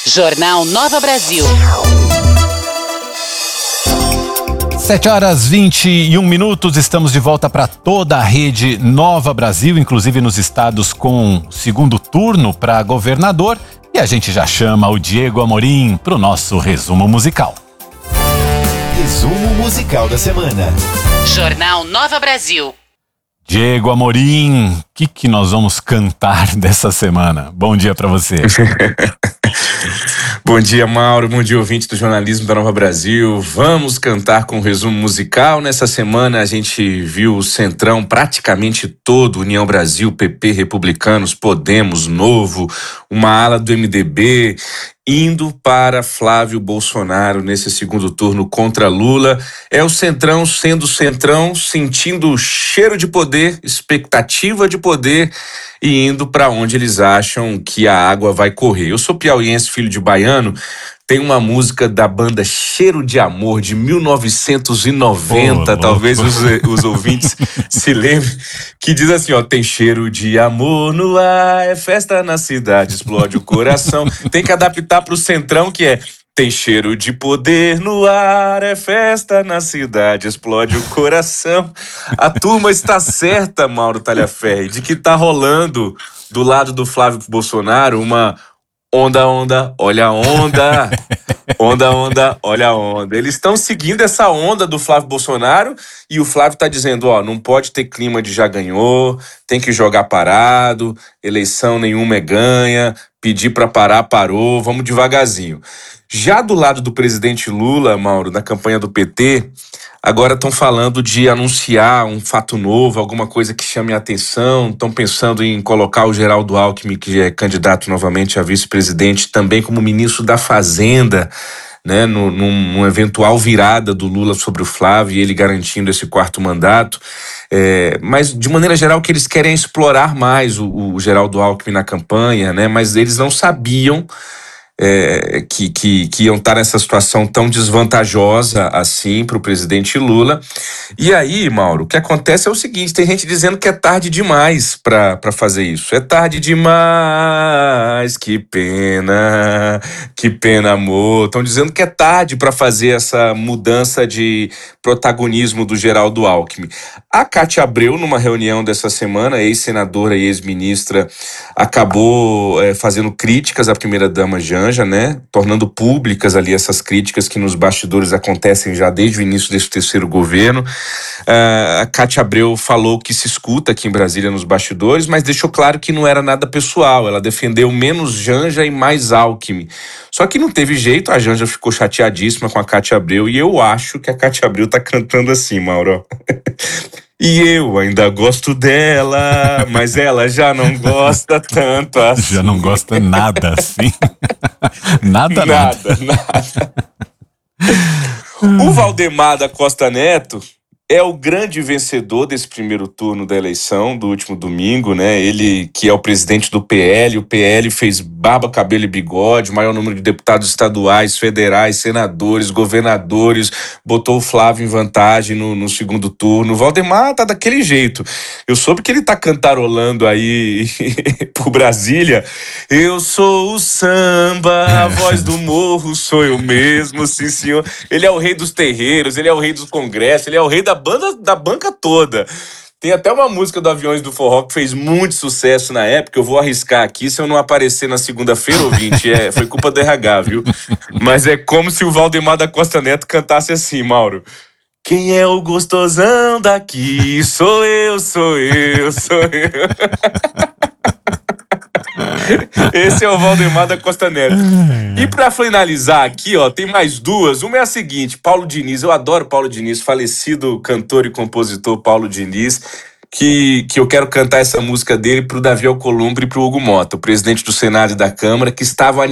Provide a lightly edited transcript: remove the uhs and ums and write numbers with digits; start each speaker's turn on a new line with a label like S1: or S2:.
S1: Jornal Nova Brasil.
S2: 7h21, estamos de volta para toda a rede Nova Brasil, inclusive nos estados com segundo turno para governador. E a gente já chama o Diego Amorim para o nosso resumo musical.
S3: Resumo musical da semana.
S1: Jornal Nova Brasil.
S2: Diego Amorim, o que nós vamos cantar dessa semana? Bom dia para você.
S4: Bom dia, Mauro. Bom dia, ouvinte do jornalismo da Nova Brasil. Vamos cantar com um resumo musical. Nessa semana a gente viu o Centrão praticamente todo, União Brasil, PP, Republicanos, Podemos, Novo, uma ala do MDB, indo para Flávio Bolsonaro nesse segundo turno contra Lula. É o Centrão sendo Centrão, sentindo o cheiro de poder, expectativa de poder e indo para onde eles acham que a água vai correr. Eu sou piauiense, filho de baiano. Tem uma música da banda Cheiro de Amor, de 1990, talvez os ouvintes se lembrem, que diz assim, ó: tem cheiro de amor no ar, é festa na cidade, explode o coração. Tem que adaptar pro Centrão, que é: tem cheiro de poder no ar, é festa na cidade, explode o coração. A turma está certa, Mauro Talhaferri, de que tá rolando do lado do Flávio Bolsonaro uma onda, onda, olha a onda. Onda, onda, olha a onda. Eles estão seguindo essa onda do Flávio Bolsonaro e o Flávio está dizendo, ó, não pode ter clima de já ganhou, tem que jogar parado, eleição nenhuma é ganha, pedir para parar, parou, vamos devagarzinho. Já do lado do presidente Lula, Mauro, na campanha do PT, agora estão falando de anunciar um fato novo, alguma coisa que chame a atenção, estão pensando em colocar o Geraldo Alckmin, que é candidato novamente a vice-presidente, também como ministro da Fazenda, né, num eventual virada do Lula sobre o Flávio e ele garantindo esse quarto mandato. Mas de maneira geral o que eles querem é explorar mais o Geraldo Alckmin na campanha, né, mas eles não sabiam que iam estar nessa situação tão desvantajosa assim para o presidente Lula. E aí, Mauro, o que acontece é o seguinte: tem gente dizendo que é tarde demais para fazer isso. É tarde demais, que pena, amor. Estão dizendo que é tarde para fazer essa mudança de protagonismo do Geraldo Alckmin. A Cátia Abreu, numa reunião dessa semana, ex-senadora e ex-ministra, acabou fazendo críticas à primeira-dama Janja, né? Tornando públicas ali essas críticas que nos bastidores acontecem já desde o início desse terceiro governo. A Cátia Abreu falou que se escuta aqui em Brasília nos bastidores, mas deixou claro que não era nada pessoal. Ela defendeu menos Janja e mais Alckmin. Só que não teve jeito, a Janja ficou chateadíssima com a Cátia Abreu e eu acho que a Cátia Abreu tá cantando assim, Mauro. E eu ainda gosto dela, mas ela já não gosta tanto assim.
S2: Já não gosta nada assim. Nada.
S4: O Valdemar da Costa Neto é o grande vencedor desse primeiro turno da eleição do último domingo, né? Ele que é o presidente do PL, o PL fez barba, cabelo e bigode, maior número de deputados estaduais, federais, senadores, governadores, botou o Flávio em vantagem no segundo turno. O Valdemar tá daquele jeito. Eu soube que ele tá cantarolando aí por Brasília. Eu sou o samba, a voz do morro sou eu mesmo, sim senhor. Ele é o rei dos terreiros, ele é o rei dos congressos, ele é o rei da banca toda. Tem até uma música do Aviões do Forró que fez muito sucesso na época. Eu vou arriscar aqui, se eu não aparecer na segunda-feira, ouvinte, foi culpa do RH, viu? Mas é como se o Valdemar da Costa Neto cantasse assim, Mauro: quem é o gostosão daqui? Sou eu. Esse é o Valdemar da Costa Neto. E pra finalizar aqui, ó, tem mais duas. Uma é a seguinte: Paulo Diniz. Eu adoro Paulo Diniz, falecido cantor e compositor Paulo Diniz, que eu quero cantar essa música dele pro Davi Alcolumbre e pro Hugo Mota, o presidente do Senado e da Câmara, que estavam